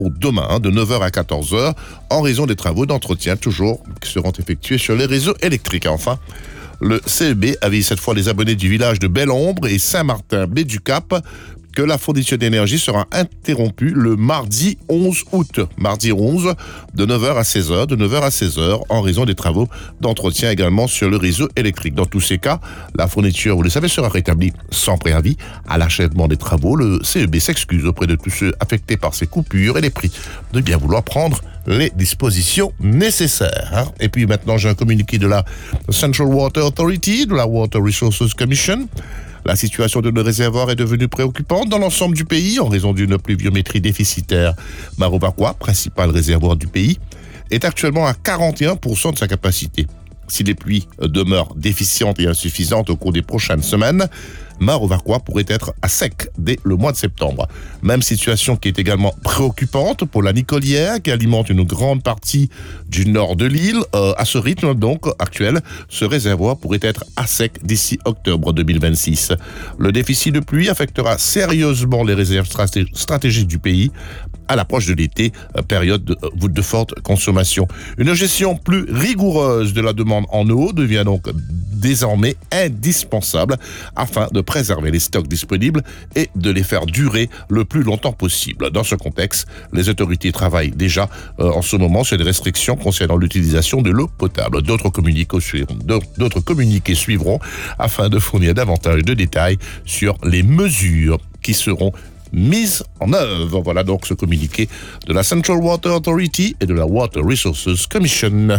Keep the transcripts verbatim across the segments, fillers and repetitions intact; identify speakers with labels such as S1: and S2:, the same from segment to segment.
S1: ou demain, hein, de neuf heures à quatorze heures, en raison des travaux d'entretien toujours qui seront effectués sur les réseaux électriques. Enfin, le C E B avise cette fois les abonnés du village de Belle-Ombre et Saint-Martin-Baie-du-Cap que la fourniture d'énergie sera interrompue le mardi onze août. Mardi onze, de neuf heures à seize heures, de neuf heures à seize heures, en raison des travaux d'entretien également sur le réseau électrique. Dans tous ces cas, la fourniture, vous le savez, sera rétablie sans préavis. À l'achèvement des travaux, le C E B s'excuse auprès de tous ceux affectés par ces coupures et les prix de bien vouloir prendre les dispositions nécessaires. Hein. Et puis maintenant, j'ai un communiqué de la Central Water Authority, de la Water Resources Commission. La situation de nos réservoirs est devenue préoccupante dans l'ensemble du pays en raison d'une pluviométrie déficitaire. Marovaquois, principal réservoir du pays, est actuellement à quarante et un pour cent de sa capacité. Si les pluies demeurent déficientes et insuffisantes au cours des prochaines semaines, Marovaquois pourrait être à sec dès le mois de septembre. Même situation qui est également préoccupante pour la Nicolière qui alimente une grande partie du nord de l'île. Euh, à ce rythme donc actuel, ce réservoir pourrait être à sec d'ici octobre deux mille vingt-six. Le déficit de pluie affectera sérieusement les réserves straté- stratégiques du pays à l'approche de l'été, euh, période de, euh, de forte consommation. Une gestion plus rigoureuse de la demande en eau devient donc désormais indispensable afin de préserver les stocks disponibles et de les faire durer le plus longtemps possible. Dans ce contexte, les autorités travaillent déjà euh, en ce moment sur des restrictions concernant l'utilisation de l'eau potable. D'autres communiqués suivront, d'autres communiqués suivront afin de fournir davantage de détails sur les mesures qui seront mise en œuvre. Voilà donc ce communiqué de la Central Water Authority et de la Water Resources Commission.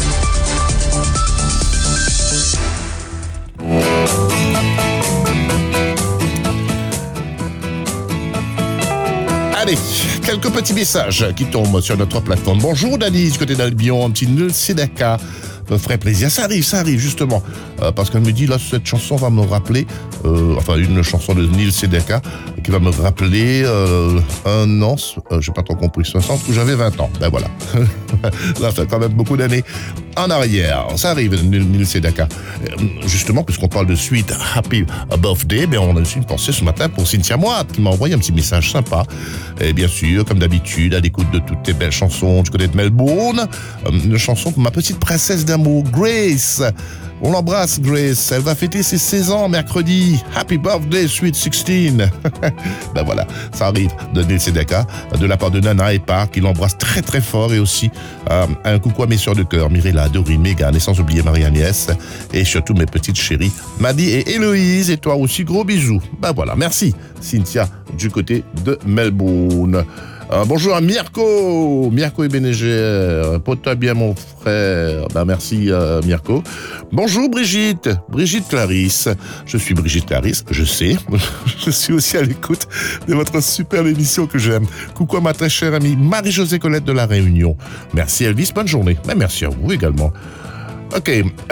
S1: Allez, quelques petits messages qui tombent sur notre plateforme. Bonjour Dani, du côté d'Albion, un petit nœud Sedaka me ferait plaisir. Ça arrive, ça arrive justement. Euh, parce qu'elle me dit, là, cette chanson va me rappeler, euh, enfin une chanson de Neil Sedaka, qui va me rappeler euh, un an, euh, j'ai pas trop compris, soixante, où j'avais vingt ans. Ben voilà. Là, ça fait quand même beaucoup d'années en arrière. Ça arrive, Neil Sedaka. Justement, puisqu'on parle de Sweet Happy Birthday, ben on a aussi une pensée ce matin pour Cynthia Moite, qui m'a envoyé un petit message sympa. Et bien sûr, comme d'habitude, à l'écoute de toutes tes belles chansons du côté de Melbourne, une chanson pour ma petite princesse d'amour, Grace. On l'embrasse, Grace. Elle va fêter ses seize ans mercredi. Happy birthday, Sweet sixteen. Ben voilà, ça arrive de Neil Sedaka, de la part de Nana et Park, qui l'embrasse très très fort, et aussi euh, un coucou à mes sœurs de cœur, Mirella, Dorine, Mégane, et sans oublier Marie-Agnès, et surtout mes petites chéries, Maddy et Héloïse, et toi aussi, gros bisous. Ben voilà, merci, Cynthia, du côté de Melbourne. Euh, bonjour à Mirko, Mirko et Bénégère, porte-toi bien mon frère, ben merci euh, Mirko. Bonjour Brigitte, Brigitte Clarisse, je suis Brigitte Clarisse, je sais, je suis aussi à l'écoute de votre superbe émission que j'aime. Coucou à ma très chère amie Marie-Josée Colette de La Réunion. Merci Elvis, bonne journée, ben merci à vous également. Ok,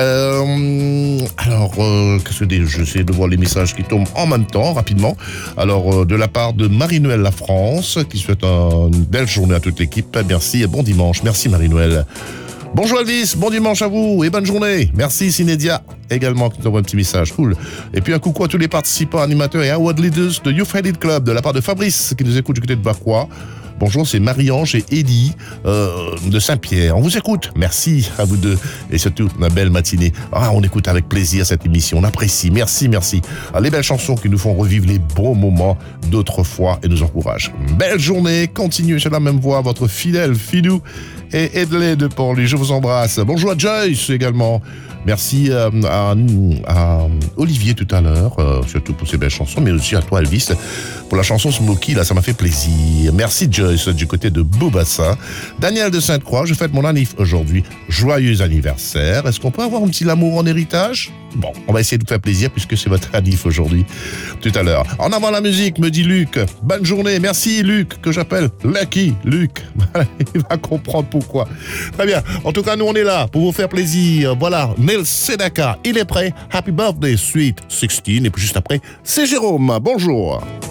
S1: euh, alors, euh, qu'est-ce que j'essaie de voir les messages qui tombent en même temps, rapidement. Alors, euh, de la part de Marie-Noël La France, qui souhaite un, une belle journée à toute l'équipe. Merci et bon dimanche. Merci Marie-Noël. Bonjour Elvis, bon dimanche à vous et bonne journée. Merci Cinédia également qui nous envoie un petit message, cool. Et puis un coucou à tous les participants, animateurs et award leaders de Youth Headed Club, de la part de Fabrice, qui nous écoute du côté de Bacois. Bonjour, c'est Marie-Ange et Eddie euh, de Saint-Pierre. On vous écoute. Merci à vous deux. Et surtout, une belle matinée. Ah, on écoute avec plaisir cette émission. On apprécie. Merci, merci. Ah, les belles chansons qui nous font revivre les bons moments d'autrefois et nous encouragent. Belle journée. Continuez sur la même voie. Votre fidèle Fidou et Edley de Portly. Je vous embrasse. Bonjour à Joyce également. Merci euh, à, à Olivier tout à l'heure, euh, surtout pour ces belles chansons, mais aussi à toi Elvis, pour la chanson Smokey, là ça m'a fait plaisir. Merci Joyce du côté de Beaubassin. Daniel de Sainte-Croix, je fête mon anniv aujourd'hui. Joyeux anniversaire. Est-ce qu'on peut avoir un petit l'amour en héritage? Bon, on va essayer de vous faire plaisir puisque c'est votre anniv aujourd'hui, tout à l'heure. En avant la musique, me dit Luc. Bonne journée, merci Luc, que j'appelle Lucky Luc. Il va comprendre pourquoi. Très bien, en tout cas nous on est là pour vous faire plaisir. Voilà, Neil Sedaka, il est prêt. Happy birthday, Sweet sixteen. Et puis juste après, c'est Jérôme. Bonjour.